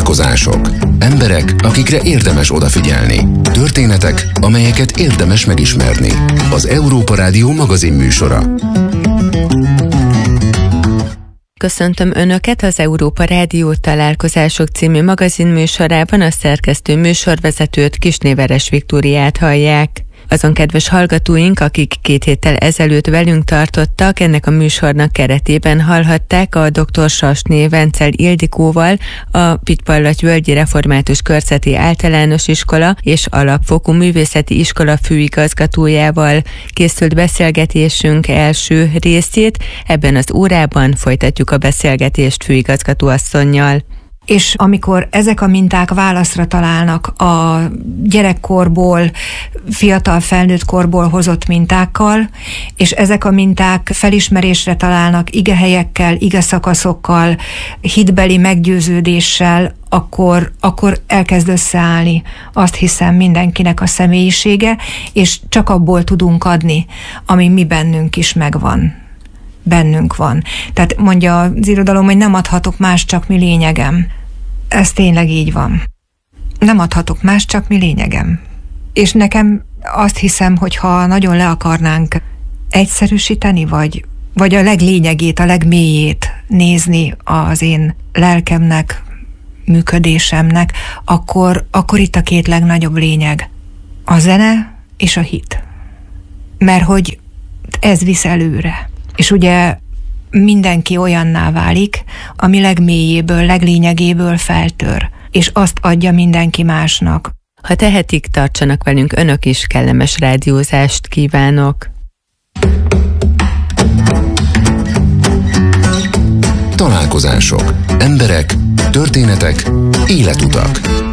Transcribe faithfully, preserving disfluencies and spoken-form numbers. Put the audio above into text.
Találkozások. Emberek, akikre érdemes odafigyelni. Történetek, amelyeket érdemes megismerni. Az Európa Rádió magazin műsora. Köszöntöm Önöket az Európa Rádió Találkozások című magazin műsorában, a szerkesztő műsorvezetőt, Kisné-Veres Viktóriát hallják. Azon kedves hallgatóink, akik két héttel ezelőtt velünk tartottak, ennek a műsornak keretében hallhatták a dr. Sasné Vencel Ildikóval, a Pittpallaty-völgyi Református Körzeti Általános Iskola és Alapfokú Művészeti Iskola főigazgatójával készült beszélgetésünk első részét. Ebben az órában folytatjuk a beszélgetést főigazgatóasszonnyal. És amikor ezek a minták válaszra találnak a gyerekkorból, fiatal felnőtt korból hozott mintákkal, és ezek a minták felismerésre találnak igehelyekkel, igeszakaszokkal, hitbeli meggyőződéssel, akkor, akkor elkezd összeállni, azt hiszem, mindenkinek a személyisége, és csak abból tudunk adni, ami mi bennünk is megvan. Bennünk van. Tehát mondja az irodalom, hogy nem adhatok más, csak mi lényegem. Ez tényleg így van. Nem adhatok más, csak mi lényegem. És nekem azt hiszem, hogy ha nagyon le akarnánk egyszerűsíteni, vagy, vagy a leglényegét, a legmélyét nézni az én lelkemnek, működésemnek, akkor, akkor itt a két legnagyobb lényeg. A zene és a hit. Mert hogy ez visz előre. És ugye mindenki olyanná válik, ami legmélyéből, leglényegéből feltör, és azt adja mindenki másnak. Ha tehetik, tartsanak velünk önök is, kellemes rádiózást kívánok! Találkozások. Emberek, történetek, életutak.